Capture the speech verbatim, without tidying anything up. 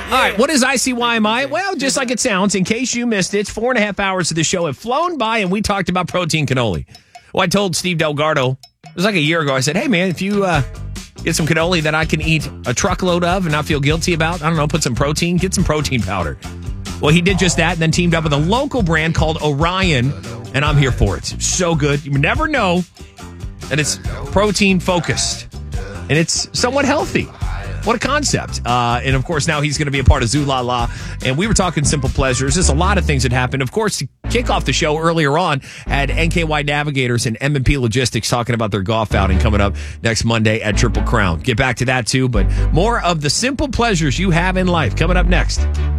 All right, what is I C Y M I? Well, just like it sounds, in case you missed it, four and a half hours of the show have flown by, and we talked about protein cannoli. Well, I told Steve Delgardo, it was like a year ago, I said, hey, man, if you uh, get some cannoli that I can eat a truckload of and not feel guilty about, I don't know, put some protein, get some protein powder. Well, he did just that and then teamed up with a local brand called Orion, and I'm here for it. So good. You never know that it's protein-focused, and it's somewhat healthy. What a concept. Uh, and, of course, now he's going to be a part of Zoo La La. And we were talking simple pleasures. There's a lot of things that happened. Of course, to kick off the show earlier on, had N K Y Navigators and M and P Logistics talking about their golf outing coming up next Monday at Triple Crown. Get back to that, too. But more of the simple pleasures you have in life coming up next.